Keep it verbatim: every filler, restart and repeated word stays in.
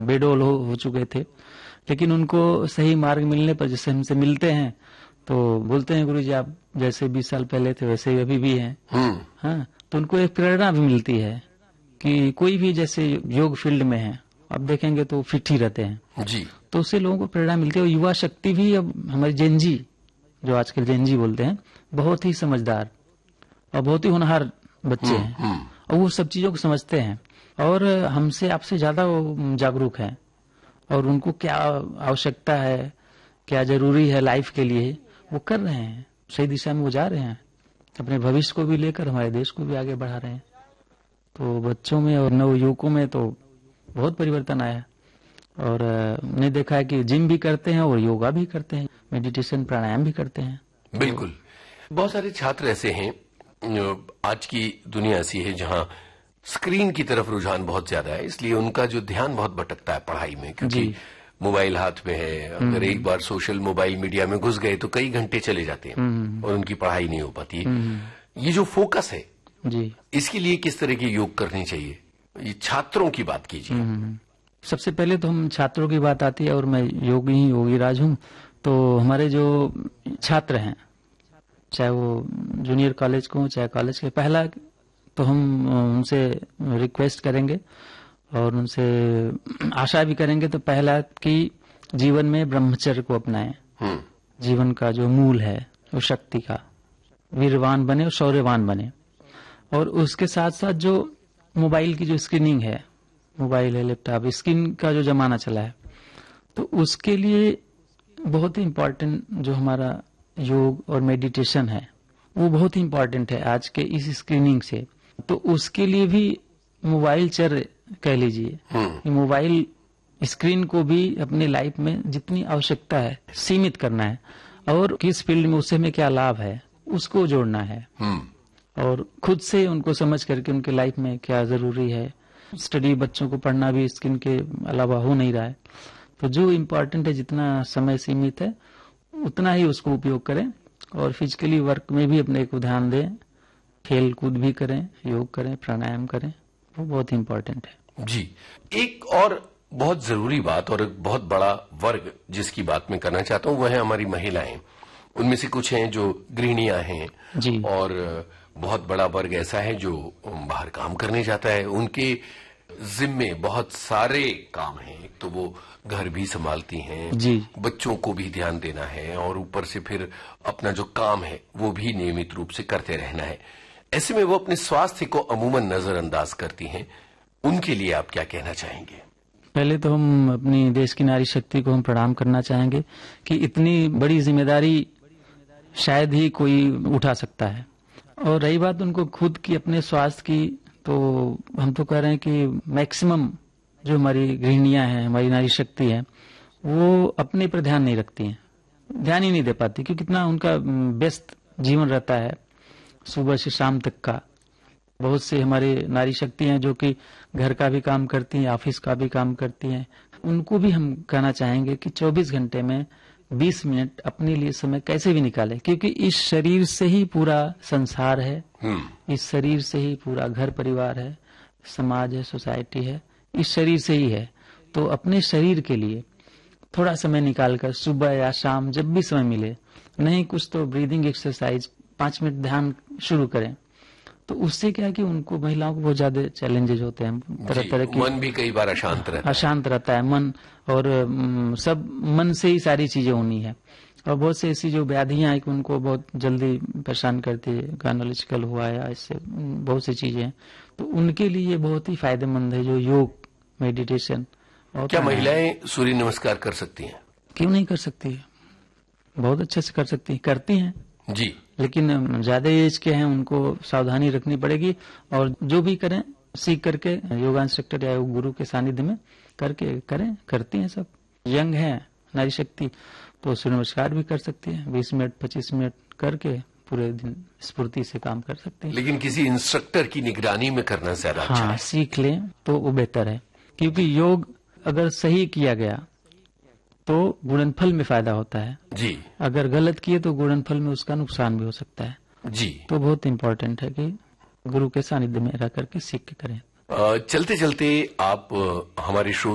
बेडोल हो, हो चुके थे, लेकिन उनको सही मार्ग मिलने पर जैसे हमसे मिलते हैं तो बोलते हैं गुरु जी आप जैसे बीस साल पहले थे वैसे ही अभी भी हैं। हाँ, तो उनको एक प्रेरणा भी मिलती है कि कोई भी जैसे योग फील्ड में है अब देखेंगे तो फिट ही रहते हैं जी। तो उससे लोगों को प्रेरणा मिलती है। और युवा शक्ति भी अब हमारी जेनजी जो आजकल जेनजी बोलते हैं बहुत ही समझदार और बहुत ही होनहार बच्चे हैं और वो सब चीजों को समझते हैं और हमसे आपसे ज्यादा वो जागरूक हैं और उनको क्या आवश्यकता है क्या जरूरी है लाइफ के लिए वो कर रहे हैं, सही दिशा में वो जा रहे हैं, अपने भविष्य को भी लेकर हमारे देश को भी आगे बढ़ा रहे हैं। तो बच्चों में और नवयुवकों में तो बहुत परिवर्तन आया और ने देखा है कि जिम भी करते हैं और योगा भी करते हैं, मेडिटेशन प्राणायाम भी करते हैं। बिल्कुल तो, बहुत सारे छात्र ऐसे हैं, आज की दुनिया ऐसी है जहां स्क्रीन की तरफ रुझान बहुत ज्यादा है, इसलिए उनका जो ध्यान बहुत भटकता है पढ़ाई में, क्योंकि मोबाइल हाथ में है। अगर एक बार सोशल मोबाइल मीडिया में घुस गए तो कई घंटे चले जाते हैं और उनकी पढ़ाई नहीं हो पाती। ये जो फोकस है जी, इसके लिए किस तरह के योग करनी चाहिए, ये छात्रों की बात कीजिए। सबसे पहले तो हम छात्रों की बात आती है और मैं योगी ही योगी राज हूँ। तो हमारे जो छात्र हैं चाहे वो जूनियर कॉलेज को चाहे कॉलेज के, पहला तो हम उनसे रिक्वेस्ट करेंगे और उनसे आशा भी करेंगे तो पहला कि जीवन में ब्रह्मचर्य को अपनाएं। जीवन का जो मूल है वो शक्ति का वीरवान बने और शौर्यवान बने। और उसके साथ साथ जो मोबाइल की जो स्क्रीनिंग है, मोबाइल है लैपटॉप, स्क्रीन का जो जमाना चला है तो उसके लिए बहुत ही इम्पोर्टेंट जो हमारा योग और मेडिटेशन है वो बहुत ही इम्पोर्टेंट है आज के इस स्क्रीनिंग से। तो उसके लिए भी मोबाइल चर कह लीजिए, मोबाइल स्क्रीन को भी अपने लाइफ में जितनी आवश्यकता है सीमित करना है और किस फील्ड में उससे हमें क्या लाभ है उसको जोड़ना है और खुद से उनको समझ करके उनके लाइफ में क्या जरूरी है। स्टडी बच्चों को पढ़ना भी स्क्रीन के अलावा हो नहीं रहा है, तो जो इम्पोर्टेंट है जितना समय सीमित है उतना ही उसको उपयोग करें और फिजिकली वर्क में भी अपने को ध्यान दें, खेल कूद भी करें, योग करें, प्राणायाम करें, वो बहुत इम्पोर्टेंट है जी। एक और बहुत जरूरी बात और एक बहुत बड़ा वर्ग जिसकी बात मैं करना चाहता हूँ वह है हमारी महिलाएं। उनमें से कुछ हैं जो गृहिणियां हैं जी, और बहुत बड़ा वर्ग ऐसा है जो बाहर काम करने जाता है, उनके जिम्मे बहुत सारे काम हैं। एक तो वो घर भी संभालती हैं जी, बच्चों को भी ध्यान देना है और ऊपर से फिर अपना जो काम है वो भी नियमित रूप से करते रहना है। ऐसे में वो अपने स्वास्थ्य को अमूमन नजरअंदाज करती हैं, उनके लिए आप क्या कहना चाहेंगे? पहले तो हम अपनी देश की नारी शक्ति को हम प्रणाम करना चाहेंगे कि इतनी बड़ी जिम्मेदारी शायद ही कोई उठा सकता है। और रही बात उनको खुद की अपने स्वास्थ्य की, तो हम तो कह रहे हैं कि मैक्सिमम जो हमारी गृहिणियां हैं, हमारी नारी शक्ति है, वो अपने पर ध्यान नहीं रखती हैं, ध्यान ही नहीं दे पाती क्योंकि कितना उनका व्यस्त जीवन रहता है सुबह से शाम तक का। बहुत से हमारे नारी शक्ति हैं जो कि घर का भी काम करती हैं, ऑफिस का भी काम करती हैं। उनको भी हम कहना चाहेंगे कि चौबीस घंटे में बीस मिनट अपने लिए समय कैसे भी निकालें, क्योंकि इस शरीर से ही पूरा संसार है, इस शरीर से ही पूरा घर परिवार है, समाज है, सोसाइटी है, इस शरीर से ही है। तो अपने शरीर के लिए थोड़ा समय निकालकर सुबह या शाम जब भी समय मिले, नहीं कुछ तो ब्रीदिंग एक्सरसाइज पांच मिनट ध्यान शुरू करें। तो उससे क्या है कि उनको महिलाओं को बहुत ज्यादा चैलेंजेस होते हैं, तरह तरह के, मन भी कई बार अशांत रहता है अशांत रहता है मन, और सब मन से ही सारी चीजें होनी है। और बहुत से ऐसी जो व्याधियां हैं कि उनको बहुत जल्दी परेशान करती है, गायनोलॉजिकल हुआ या इससे बहुत सी चीजें, तो उनके लिए बहुत ही फायदेमंद है जो योग मेडिटेशन। और क्या महिलाएं सूर्य नमस्कार कर सकती हैं? क्यों नहीं कर सकती, बहुत अच्छे से कर सकती है, करती हैं जी, लेकिन ज्यादा एज के हैं उनको सावधानी रखनी पड़ेगी। और जो भी करें सीख करके योगा इंस्ट्रक्टर या गुरु के सानिध्य में करके करें, करती हैं सब। यंग है नारी शक्ति तो सूर्य नमस्कार भी कर सकती है, बीस मिनट पच्चीस मिनट करके पूरे दिन स्फूर्ति से काम कर सकते हैं। लेकिन किसी इंस्ट्रक्टर की निगरानी में करना ज्यादा अच्छा हाँ, है। सीख लें तो वो बेहतर है, क्योंकि योग अगर सही किया गया तो गुणनफल में फायदा होता है जी, अगर गलत किए तो गुणनफल में उसका नुकसान भी हो सकता है जी। तो बहुत इम्पोर्टेंट है कि गुरु के सानिध्य में रह करके सीख के करें। चलते चलते आप हमारे श्रोता